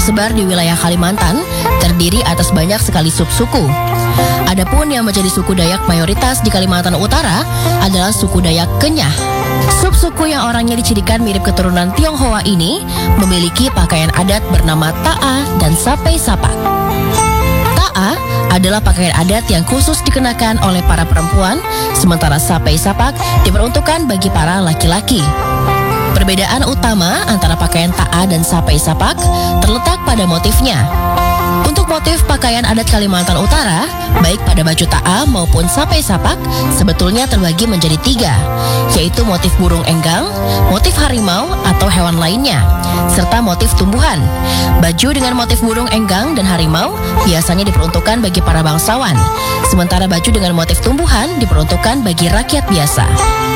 tersebar di wilayah Kalimantan, terdiri atas banyak sekali subsuku. Adapun yang menjadi suku Dayak mayoritas di Kalimantan Utara adalah suku Dayak Kenyah. Subsuku yang orangnya dicirikan mirip keturunan Tionghoa ini memiliki pakaian adat bernama ta'a dan sapai sapak. Ta'a adalah pakaian adat yang khusus dikenakan oleh para perempuan, sementara sapai sapak diperuntukkan bagi para laki-laki. Perbedaan utama antara pakaian ta'a dan sapai sapak terletak pada motifnya. Untuk motif pakaian adat Kalimantan Utara, baik pada baju ta'a maupun sapai sapak, sebetulnya terbagi menjadi 3, yaitu motif burung enggang, motif harimau atau hewan lainnya, serta motif tumbuhan. Baju dengan motif burung enggang dan harimau biasanya diperuntukkan bagi para bangsawan, sementara baju dengan motif tumbuhan diperuntukkan bagi rakyat biasa.